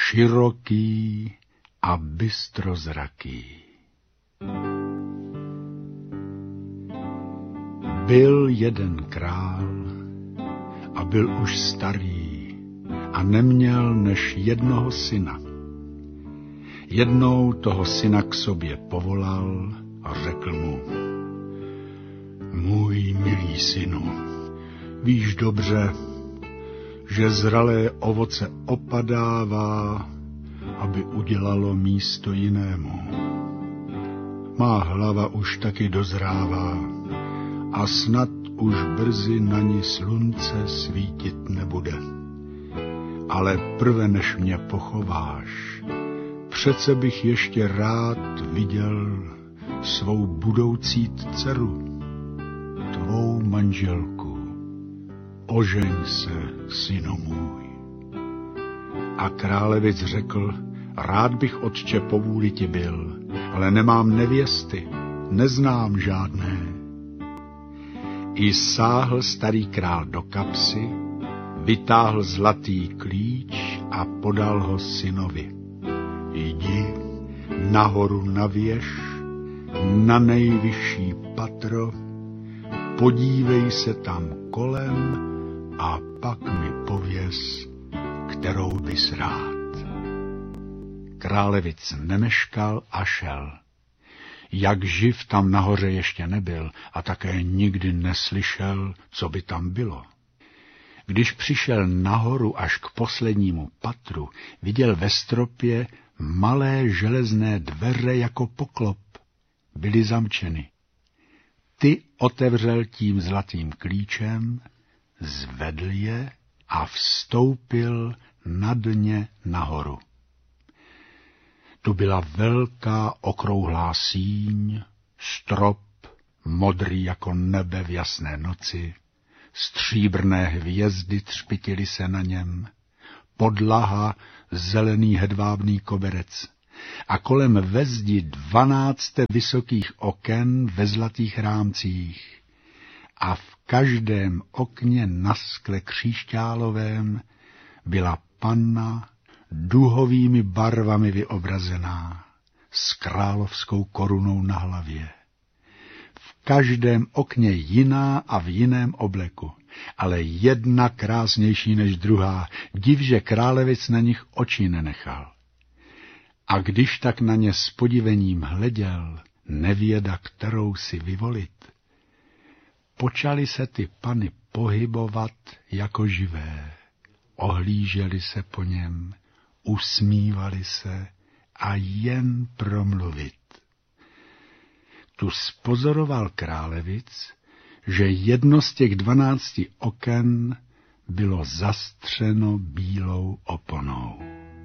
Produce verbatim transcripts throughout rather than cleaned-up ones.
široký a bystrozraký. Byl jeden král a byl už starý a neměl než jednoho syna. Jednou toho syna k sobě povolal a řekl mu: Můj milý synu, víš dobře, že zralé ovoce opadává, aby udělalo místo jinému. Má hlava už taky dozrává a snad už brzy na ní slunce svítit nebude. Ale prve než mě pochováš, přece bych ještě rád viděl svou budoucí dceru, tvou manželku. Ožeň se, synu můj. A králevic řekl: Rád bych, otče, po vůli ti byl, ale nemám nevěsty, neznám žádné. I sáhl starý král do kapsy, vytáhl zlatý klíč a podal ho synovi. Jdi nahoru na věž, na nejvyšší patro, podívej se tam kolem a pak mi pověz, kterou bys rád. Králevic nemeškal a šel. Jak živ tam nahoře ještě nebyl a také nikdy neslyšel, co by tam bylo. Když přišel nahoru až k poslednímu patru, viděl ve stropě malé železné dveře jako poklop. Byly zamčeny. Ty otevřel tím zlatým klíčem, zvedl je a vstoupil na dně nahoru. Tu byla velká okrouhlá síň, strop, modrý jako nebe v jasné noci, stříbrné hvězdy třpitily se na něm, podlaha zelený hedvábný koberec a kolem ve zdi dvanácté vysokých oken ve zlatých rámcích a v každém okně na skle křišťálovém byla panna duhovými barvami vyobrazená, s královskou korunou na hlavě. V každém okně jiná a v jiném obleku, ale jedna krásnější než druhá, div, že králevic na nich oči nenechal. A když tak na ně s podivením hleděl, nevěda, kterou si vyvolit, počaly se ty pany pohybovat jako živé, ohlíželi se po něm, usmívali se a jen promluvit. Tu spozoroval králevic, že jedno z těch dvanácti oken bylo zastřeno bílou oponou.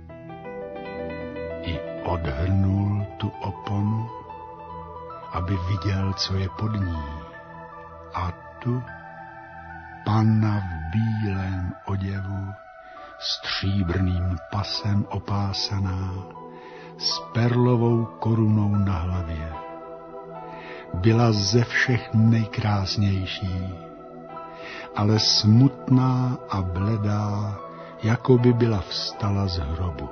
I odhrnul tu oponu, aby viděl, co je pod ní. A tu panna v bílém oděvu, stříbrným pasem opásaná, s perlovou korunou na hlavě. Byla ze všech nejkrásnější, ale smutná a bledá, jako by byla vstala z hrobu.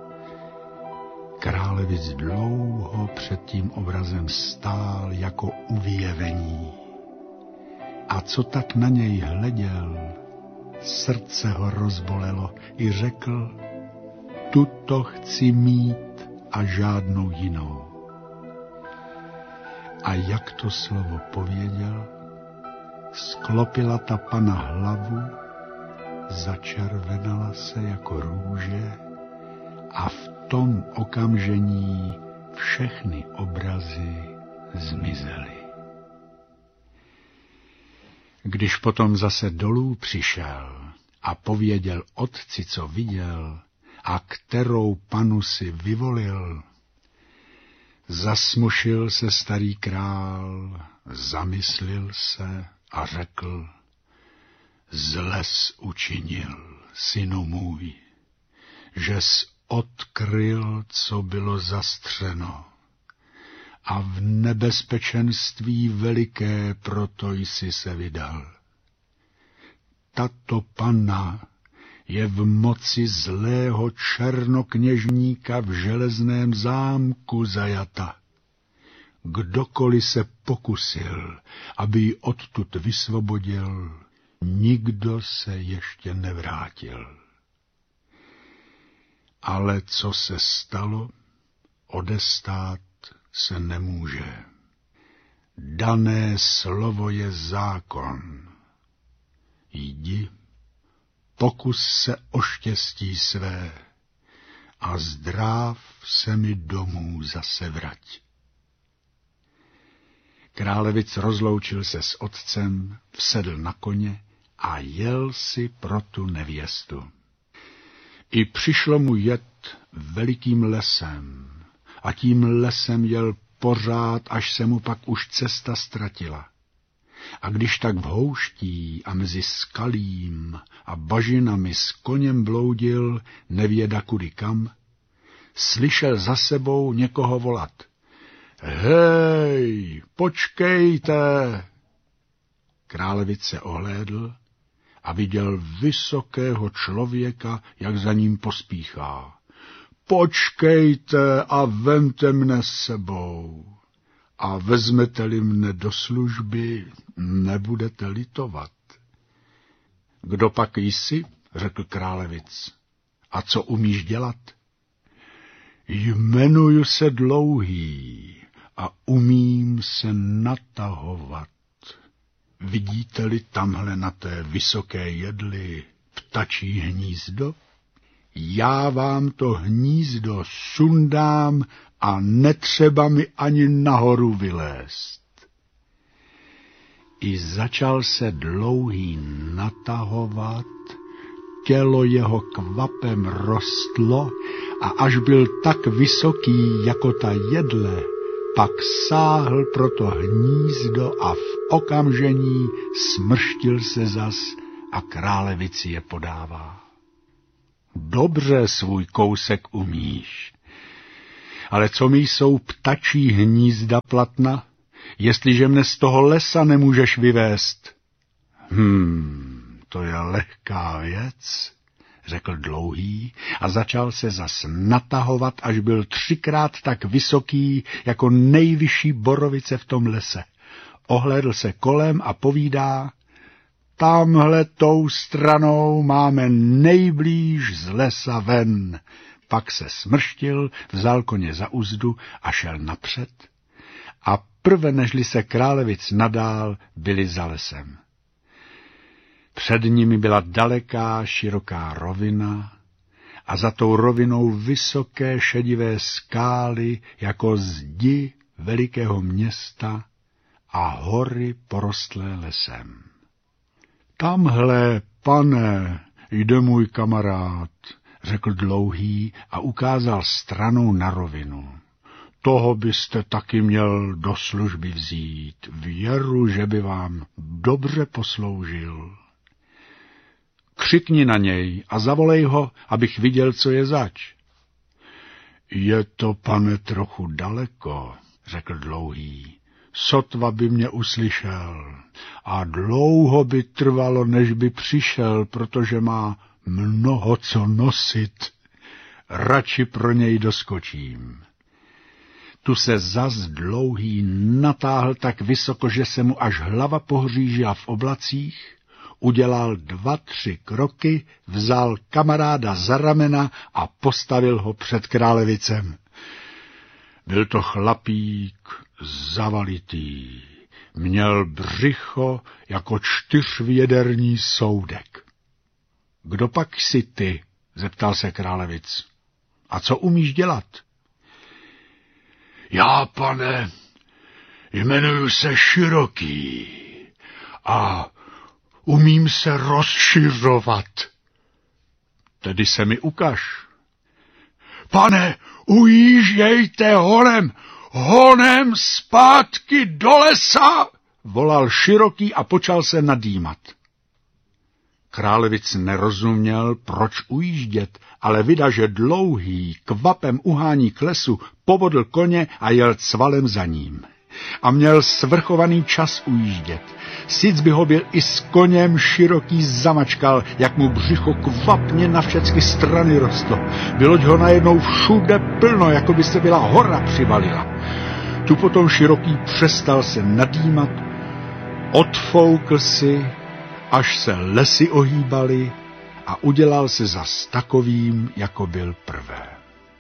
Králevic dlouho před tím obrazem stál jako uvěvení. A co tak na něj hleděl, srdce ho rozbolelo i řekl: tuto chci mít a žádnou jinou. A jak to slovo pověděl, sklopila ta pana hlavu, začervenala se jako růže a v tom okamžení všechny obrazy zmizely. Když potom zase dolů přišel a pověděl otci, co viděl a kterou panu si vyvolil, zasmušil se starý král, zamyslil se a řekl: zles učinil, synu můj, žes odkryl, co bylo zastřeno, a v nebezpečenství veliké proto jsi se vydal. Tato panna je v moci zlého černokněžníka v železném zámku zajata. Kdokoliv se pokusil, aby ji odtud vysvobodil, nikdo se ještě nevrátil. Ale co se stalo, odestát se nemůže. Dané slovo je zákon. Jdi, pokus se o štěstí své a zdráv se mi domů zase vrať. Králevic rozloučil se s otcem, vsedl na koně a jel si pro tu nevěstu. I přišlo mu jet velikým lesem a tím lesem jel pořád, až se mu pak už cesta ztratila. A když tak v houští a mezi skalím a bažinami s koněm bloudil, nevěda kudy kam, slyšel za sebou někoho volat. Hej, počkejte! Králevic se ohlédl a viděl vysokého člověka, jak za ním pospíchá. Počkejte a vemte mne s sebou. A vezmete-li mne do služby, nebudete litovat. Kdo pak jsi, řekl Králevic, a co umíš dělat? Jmenuju se Dlouhý a umím se natahovat. Vidíte-li tamhle na té vysoké jedli ptačí hnízdo? Já vám to hnízdo sundám a netřeba mi ani nahoru vylézt. I začal se Dlouhý natahovat, tělo jeho kvapem rostlo a až byl tak vysoký jako ta jedle, pak sáhl pro to hnízdo a v okamžení smrštil se zas a Králevici je podává. Dobře svůj kousek umíš, ale co mi jsou ptačí hnízda platna, jestliže mne z toho lesa nemůžeš vyvést? Hmm, to je lehká věc, řekl Dlouhý a začal se zas natahovat, až byl třikrát tak vysoký jako nejvyšší borovice v tom lese. Ohlédl se kolem a povídá, tamhle tou stranou máme nejblíž z lesa ven. Pak se smrštil, vzal koně za uzdu a šel napřed. A prve nežli se Králevic nadál, byli za lesem. Před nimi byla daleká, široká rovina a za tou rovinou vysoké šedivé skály jako zdi velikého města a hory porostlé lesem. Tamhle, pane, jde můj kamarád, řekl Dlouhý a ukázal stranou na rovinu. Toho byste taky měl do služby vzít, věru, že by vám dobře posloužil. Křikni na něj a zavolej ho, abych viděl, co je zač. Je to, pane, trochu daleko, řekl Dlouhý. Sotva by mě uslyšel a dlouho by trvalo, než by přišel, protože má mnoho co nosit. Radši pro něj doskočím. Tu se zas Dlouhý natáhl tak vysoko, že se mu až hlava pohřížila v oblacích, udělal dva, tři kroky, vzal kamaráda za ramena a postavil ho před Králevicem. Byl to chlapík zavalitý, měl břicho jako čtyřvěderní soudek. Kdo pak jsi ty? Zeptal se Králevic. A co umíš dělat? Já, pane, jmenuju se Široký a umím se rozšiřovat. Tedy se mi ukaž. Pane, ujíždějte honem, honem zpátky do lesa, volal Široký a počal se nadýmat. Králevic nerozuměl, proč ujíždět, ale vida, že Dlouhý kvapem uhání k lesu, pobodl koně a jel cvalem za ním. a měl svrchovaný čas ujíždět. Sic by ho byl i s koněm široký zamačkal, jak mu břicho kvapně na všechny strany rostlo. Byloť ho najednou všude plno, jako by se byla hora přivalila. Tu potom široký přestal se nadýmat, odfoukl si, až se lesy ohýbaly a udělal se zas takovým, jako byl prvé.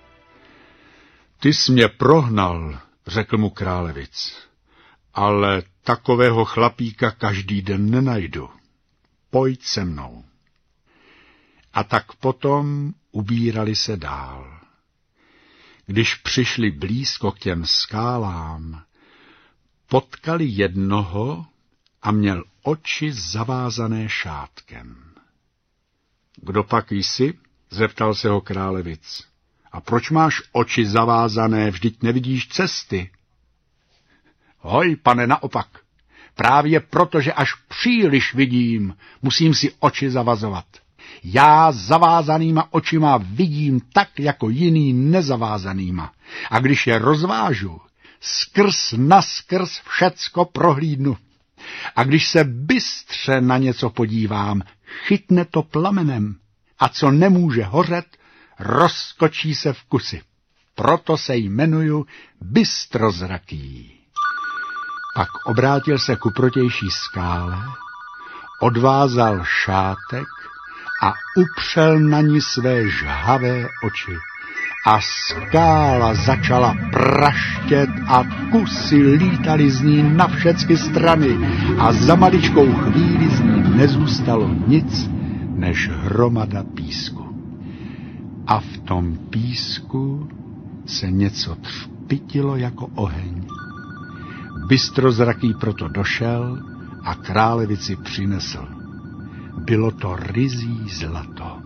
Ty jsi mě prohnal, řekl mu Králevic, ale takového chlapíka každý den nenajdu. Pojď se mnou. A tak potom ubírali se dál. Když přišli blízko k těm skálám, potkali jednoho a měl oči zavázané šátkem. Kdo pak jsi? Zeptal se ho Králevic. A proč máš oči zavázané, vždyť nevidíš cesty? Hoj, pane, naopak. Právě proto, že až příliš vidím, musím si oči zavazovat. Já zavázanýma očima vidím tak, jako jiný nezavázanýma. A když je rozvážu, skrz naskrz všecko prohlídnu. A když se bystře na něco podívám, chytne to plamenem. A co nemůže hořet, rozkočí se v kusy. Proto se jmenuju bystrozraký. Pak obrátil se ku protější skále, odvázal šátek a upřel na ní své žhavé oči. A skála začala praštět a kusy lítaly z ní na všechny strany a za maličkou chvíli z ní nezůstalo nic než hromada písku. A v tom písku se něco třpytilo jako oheň. Bystrozraký proto došel a Králevici přinesl. Bylo to ryzí zlato.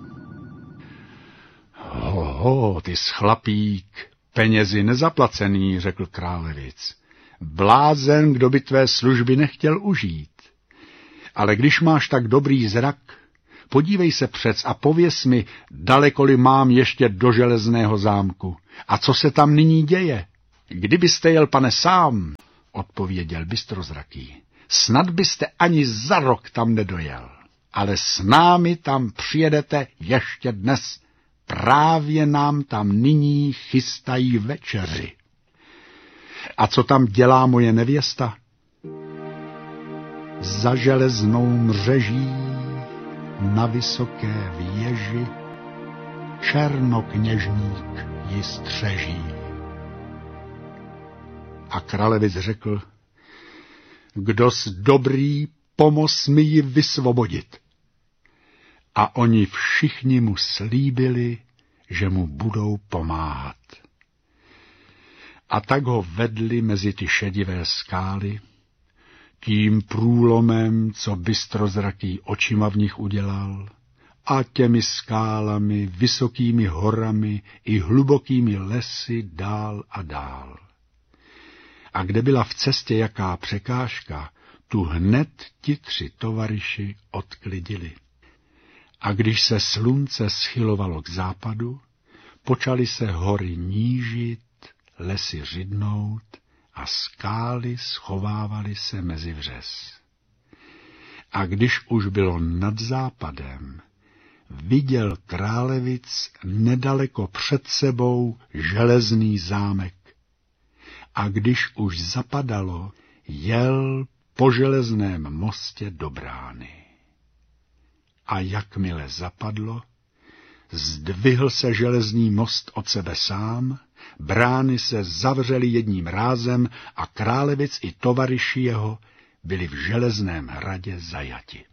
Hoho, ty chlapík, penězi nezaplacený, řekl Králevic. Blázen, kdo by tvé služby nechtěl užít. Ale když máš tak dobrý zrak, podívej se přec a pověz mi, dalekoli mám ještě do železného zámku. A co se tam nyní děje? Kdybyste jel, pane, sám, odpověděl Bystrozraký, snad byste ani za rok tam nedojel. Ale s námi tam přijedete ještě dnes. Právě nám tam nyní chystají večeři. A co tam dělá moje nevěsta? Za železnou mřeží na vysoké věži černokněžník ji střeží. A Králevic řekl, kdo's dobrý, pomoz mi ji vysvobodit. A oni všichni mu slíbili, že mu budou pomáhat. A tak ho vedli mezi ty šedivé skály, tím průlomem, co Bystrozraký očima v nich udělal, a těmi skálami, vysokými horami i hlubokými lesy dál a dál. A kde byla v cestě jaká překážka, tu hned ti tři tovaryši odklidili. A když se slunce schylovalo k západu, počaly se hory nížit, lesy řidnout a skály schovávaly se mezi vřes. A když už bylo nad západem, viděl Králevic nedaleko před sebou železný zámek. A když už zapadalo, jel po železném mostě do brány. A jakmile zapadlo, zdvihl se železný most od sebe sám, brány se zavřely jedním rázem a Králevic i tovaryši jeho byli v železném hradě zajati.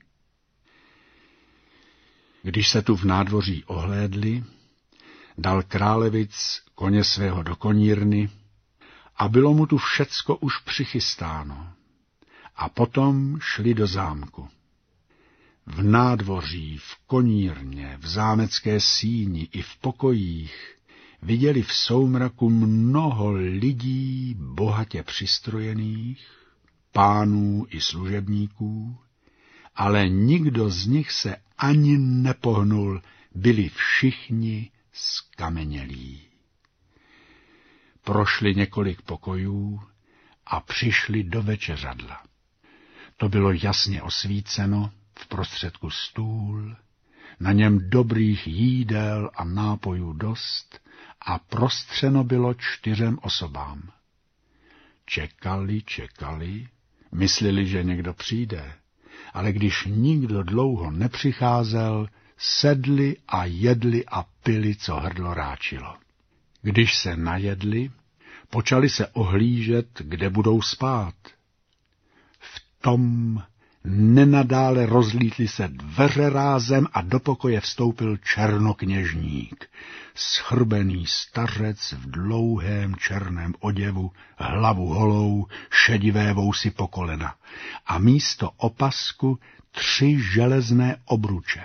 Když se tu v nádvoří ohlédli, dal Králevic koně svého do konírny a bylo mu tu všecko už přichystáno. A potom šli do zámku. V nádvoří, v konírně, v zámecké síni i v pokojích viděli v soumraku mnoho lidí bohatě přistrojených, pánů i služebníků, ale nikdo z nich se ani nepohnul, byli všichni skamenělí. Prošli několik pokojů a přišli do večeřadla. To bylo jasně osvíceno, v prostředku stůl, na něm dobrých jídel a nápojů dost a prostřeno bylo čtyřem osobám. Čekali, čekali, mysleli, že někdo přijde, ale když nikdo dlouho nepřicházel, sedli a jedli a pili, co hrdlo ráčilo. Když se najedli, počali se ohlížet, kde budou spát. V tom nenadále rozlítly se dveře rázem a do pokoje vstoupil černokněžník, schrbený stařec v dlouhém černém oděvu, hlavu holou, šedivé vousy po kolena a místo opasku tři železné obruče.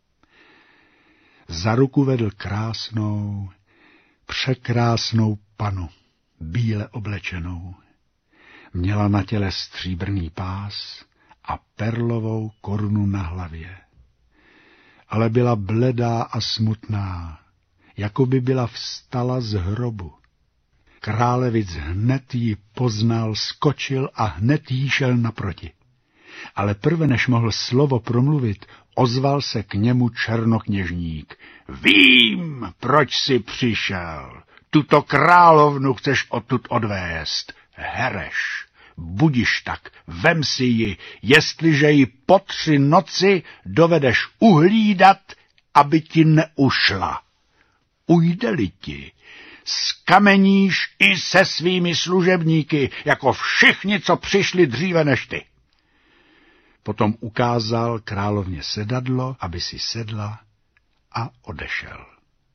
Za ruku vedl krásnou, překrásnou panu, bíle oblečenou. Měla na těle stříbrný pás a perlovou korunu na hlavě. Ale byla bledá a smutná, jako by byla vstala z hrobu. Králevic hned ji poznal, skočil a hned jí šel naproti. Ale prve než mohl slovo promluvit, ozval se k němu černokněžník. Vím, proč jsi přišel. Tuto královnu chceš odtud odvést. Hereš, budiš tak, vem si ji, jestliže ji po tři noci dovedeš uhlídat, aby ti neušla. Ujde-li ti, skameníš i se svými služebníky, jako všichni, co přišli dříve než ty. Potom ukázal královně sedadlo, aby si sedla, a odešel.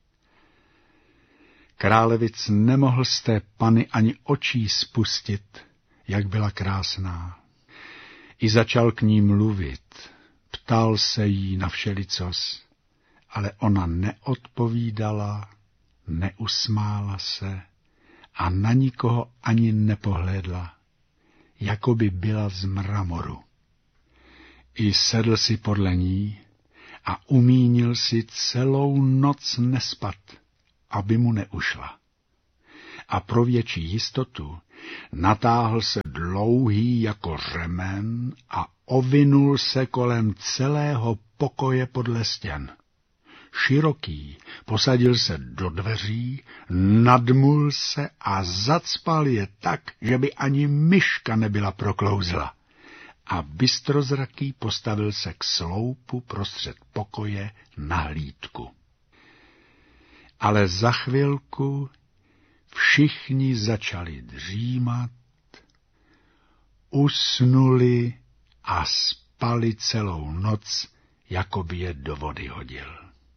Králevic nemohl z té pany ani očí spustit, jak byla krásná. I začal k ní mluvit, ptal se jí na všelicos, ale ona neodpovídala, neusmála se a na nikoho ani nepohlédla, jako by byla z mramoru. I sedl si podle ní a umínil si celou noc nespat, aby mu neušla. A pro větší jistotu natáhl se dlouhý jako řemen a ovinul se kolem celého pokoje podle stěn. Široký posadil se do dveří, nadmul se a zacpal je tak, že by ani myška nebyla proklouzla. A bystrozraký postavil se k sloupu prostřed pokoje na hlídku. Ale za chvilku všichni začali dřímat, usnuli a spali celou noc, jako by je do vody hodil.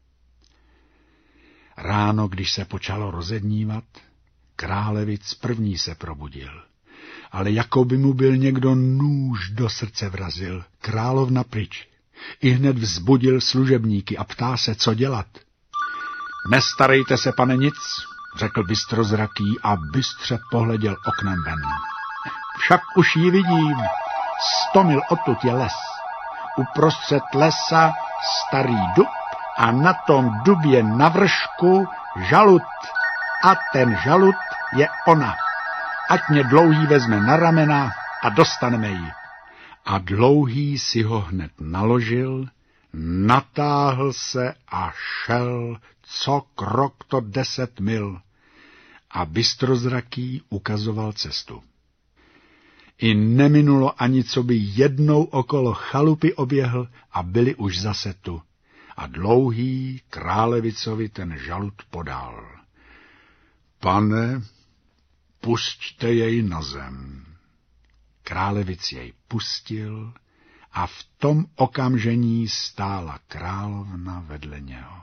Ráno, když se počalo rozednívat, králevic první se probudil, ale jako by mu byl někdo nůž do srdce vrazil, královna pryč. Ihned vzbudil služebníky a ptá se, co dělat. Nestarejte se, pane, nic, řekl bystrozraký a bystře pohleděl oknem ven. Však už ji vidím, sto mil odtud je les. Uprostřed lesa starý dub a na tom dubě na vršku žalud. A ten žalud je ona. Ať mě Dlouhý vezme na ramena a dostaneme ji. A Dlouhý si ho hned naložil, natáhl se a šel, co krok to deset mil. A bystrozraký ukazoval cestu. I neminulo ani, co by jednou okolo chalupy oběhl a byli už zase tu. A Dlouhý králevicovi ten žalud podal. Pane, pusťte jej na zem. Králevic jej pustil a v tom okamžení stála královna vedle něho.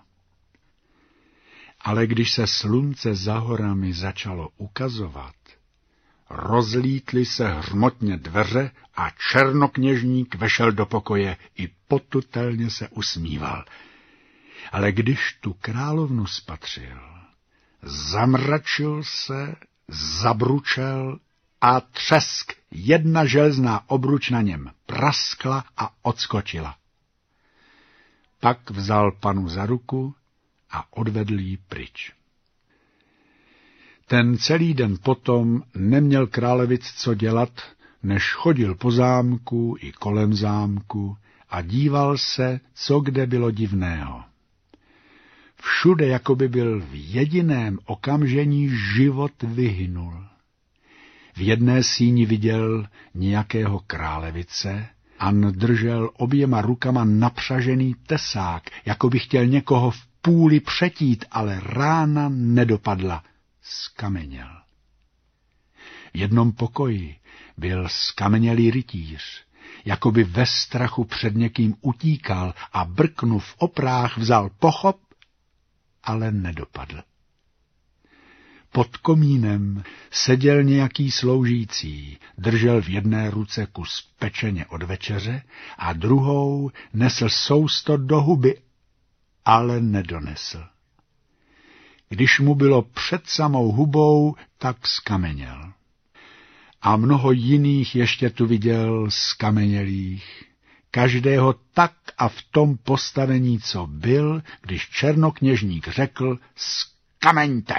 Ale když se slunce za horami začalo ukazovat, rozlítly se hřmotně dveře a černokněžník vešel do pokoje i potutelně se usmíval. Ale když tu královnu spatřil, zamračil se, zabručel a třesk, jedna železná obruč na něm praskla a odskočila. Pak vzal panu za ruku a odvedl ji pryč. Ten celý den potom neměl králevic co dělat, než chodil po zámku i kolem zámku a díval se, co kde bylo divného. Všude jakoby byl v jediném okamžení život vyhynul. V jedné síni viděl nějakého králevice a držel oběma rukama napřažený tesák, jako by chtěl někoho v půli přetít, ale rána nedopadla, skameněl. V jednom pokoji byl skamenělý rytíř, jako by ve strachu před někým utíkal a brknuv opráh vzal pochop, ale nedopadl. Pod komínem seděl nějaký sloužící, držel v jedné ruce kus pečeně od večeře a druhou nesl sousto do huby, ale nedonesl. Když mu bylo před samou hubou, tak skameněl. A mnoho jiných ještě tu viděl skamenělých, každého tak a v tom postavení, co byl, když černokněžník řekl skamenťte.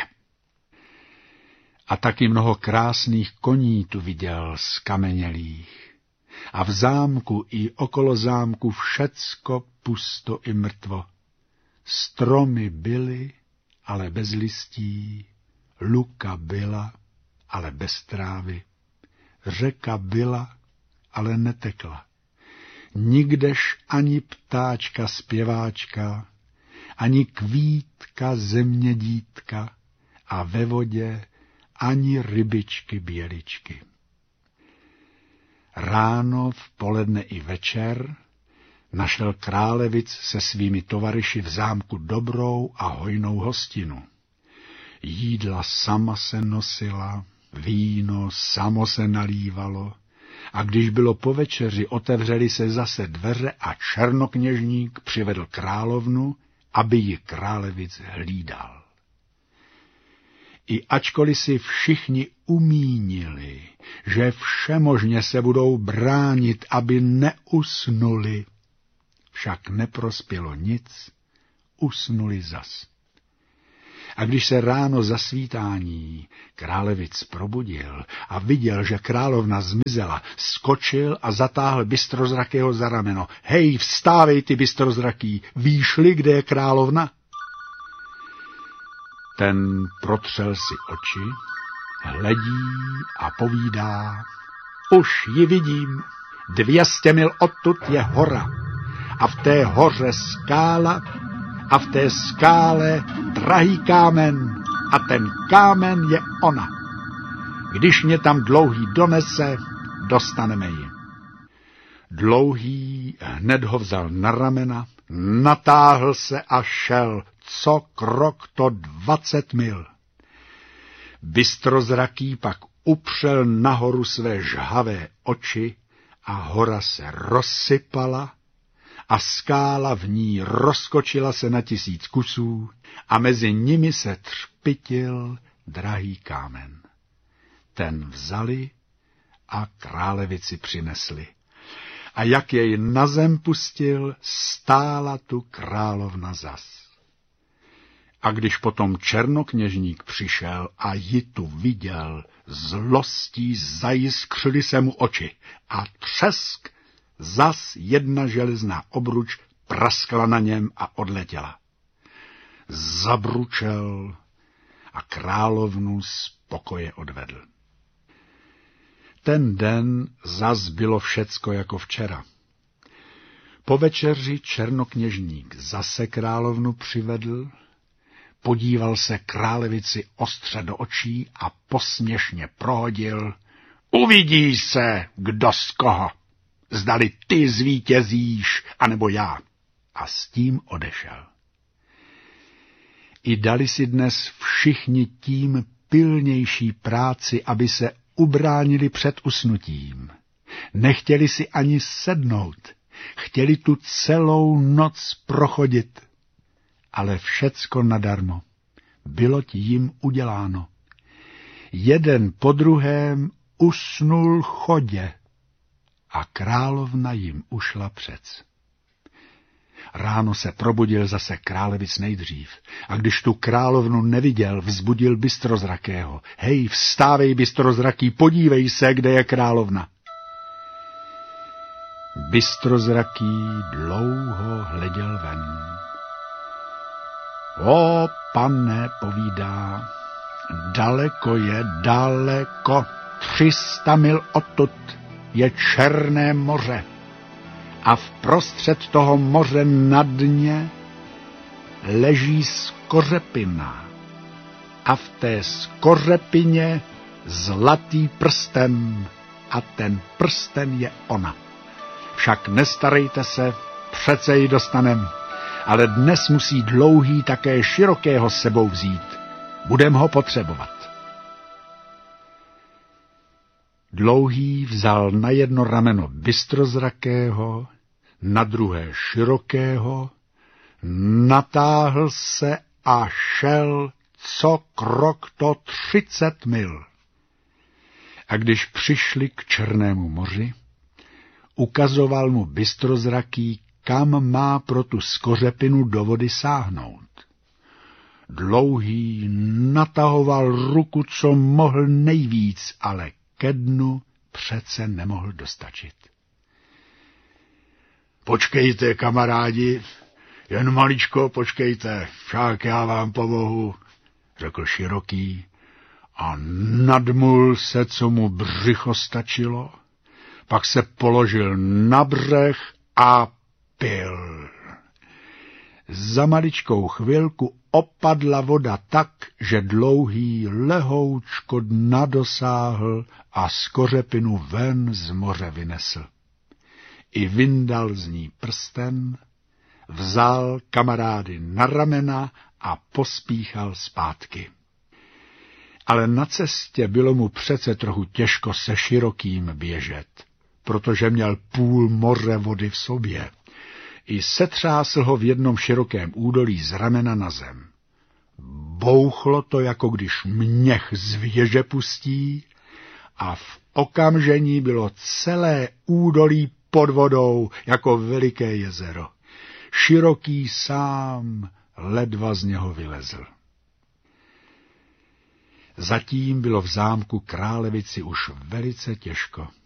A taky mnoho krásných koní tu viděl skamenělých. A v zámku i okolo zámku všecko pusto i mrtvo. Stromy byly, ale bez listí, luka byla, ale bez trávy. Řeka byla, ale netekla. Nikdež ani ptáčka zpěváčka, ani kvítka zemědítka a ve vodě ani rybičky běličky. Ráno, v poledne i večer našel králevic se svými tovaryši v zámku dobrou a hojnou hostinu. Jídla sama se nosila, víno samo se nalívalo, a když bylo po večeři, otevřely se zase dveře a černokněžník přivedl královnu, aby ji králevic hlídal. I ačkoliv si všichni umínili, že všemožně se budou bránit, aby neusnuli, však neprospělo nic, usnuli zas. A když se ráno zasvítání králevic probudil a viděl, že královna zmizela, skočil a zatáhl bystrozrakého za rameno. Hej, vstávej ty bystrozraký, víš-li, kde je královna? Ten protřel si oči, hledí a povídá. Už ji vidím, dvěstě mil odtud je hora a v té hoře skála a v té skále drahý kámen a ten kámen je ona. Když mě tam Dlouhý donese, dostaneme ji. Dlouhý hned ho vzal na ramena, natáhl se a šel, co krok to dvacet mil. Bystrozraký pak upřel nahoru své žhavé oči a hora se rozsypala a skála v ní rozkočila se na tisíc kusů a mezi nimi se třpitil drahý kámen. Ten vzali a králevici přinesli. A jak jej na zem pustil, stála tu královna zas. A když potom černokněžník přišel a ji tu viděl, zlostí zajiskřily se mu oči a třesk, zas jedna železná obruč praskla na něm a odletěla. Zabručel a královnu z pokoje odvedl. Ten den zas bylo všecko jako včera. Po večeři černokněžník zase královnu přivedl, podíval se králevici ostře do očí a posměšně prohodil. Uvidí se, kdo z koho. Zdali ty zvítězíš, anebo já. A s tím odešel. I dali si dnes všichni tím pilnější práci, aby se ubránili před usnutím. Nechtěli si ani sednout, chtěli tu celou noc prochodit. Ale všecko nadarmo, bylo ti jim uděláno. Jeden po druhém usnul chodě a královna jim ušla přec. Ráno se probudil zase Králevic nejdřív a když tu královnu neviděl, vzbudil Bystrozrakého. Hej, vstávej, Bystrozraký, podívej se, kde je královna. Bystrozraký dlouho hleděl ven. O, pane, povídá, daleko je, daleko, tři sta mil odtud je Černé moře a vprostřed toho moře na dně leží skořepina a v té skořepině zlatý prsten a ten prsten je ona. Však nestarejte se, přece ji dostanem, ale dnes musí Dlouhý také Širokého s sebou vzít. Budem ho potřebovat. Dlouhý vzal na jedno rameno Bystrozrakého, na druhé Širokého, natáhl se a šel co krok to třicet mil. A když přišli k Černému moři, ukazoval mu Bystrozraký, kam má pro tu skořepinu do vody sáhnout. Dlouhý natahoval ruku, co mohl nejvíc, ale ke dnu přece nemohl dostačit. Počkejte, kamarádi, jen maličko počkejte, však já vám pomohu, řekl Široký a nadmul se, co mu břicho stačilo, pak se položil na břeh a pil. Za maličkou chvilku opadla voda tak, že Dlouhý lehoučko dna dosáhl a skořepinu ven z moře vynesl. I vyndal z ní prsten, vzal kamarády na ramena a pospíchal zpátky. Ale na cestě bylo mu přece trochu těžko se Širokým běžet, protože měl půl moře vody v sobě. I setřásl ho v jednom širokém údolí z ramena na zem. Bouchlo to, jako když měch z věže pustí, a v okamžení bylo celé údolí pod vodou, jako veliké jezero. Široký sám ledva z něho vylezl. Zatím bylo v zámku Králevici už velice těžko.